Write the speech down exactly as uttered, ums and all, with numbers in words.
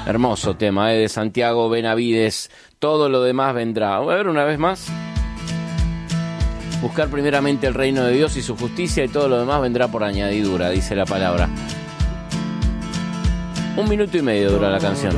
Hermoso tema, ¿eh? De Santiago Benavides. Todo lo demás vendrá. Voy a ver una vez más. Buscar primeramente el reino de Dios y su justicia, y todo lo demás vendrá por añadidura, dice la palabra. Un minuto y medio dura la canción.